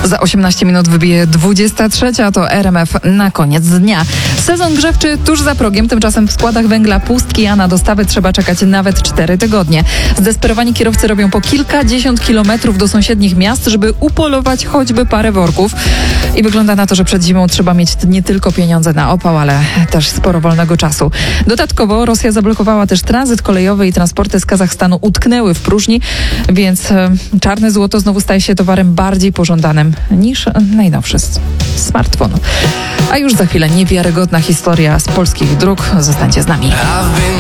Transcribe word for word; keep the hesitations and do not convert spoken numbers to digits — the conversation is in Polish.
Za osiemnaście minut wybije dwudziesta trzecia, to R M F na koniec dnia. Sezon grzewczy tuż za progiem, tymczasem w składach węgla pustki, a na dostawy trzeba czekać nawet cztery tygodnie. Zdesperowani kierowcy robią po kilkadziesiąt kilometrów do sąsiednich miast, żeby upolować choćby parę worków. I wygląda na to, że przed zimą trzeba mieć nie tylko pieniądze na opał, ale też sporo wolnego czasu. Dodatkowo Rosja zablokowała też tranzyt kolejowy i transporty z Kazachstanu utknęły w próżni, więc e, czarne złoto znowu staje się towarem bardziej pożądanym niż najnowszy smartfon. A już za chwilę niewiarygodna historia z polskich dróg. Zostańcie z nami.